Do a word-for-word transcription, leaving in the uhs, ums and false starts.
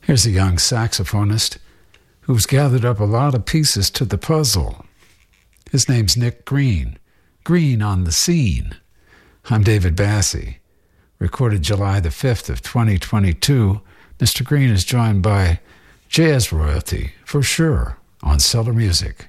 Here's a young saxophonist who's gathered up a lot of pieces to the puzzle. His name's Nick Green. Green on the scene. I'm David Bassie. Recorded July the fifth of twenty twenty-two, Mister Green is joined by Jazz Royalty, for sure, on Cellar Music.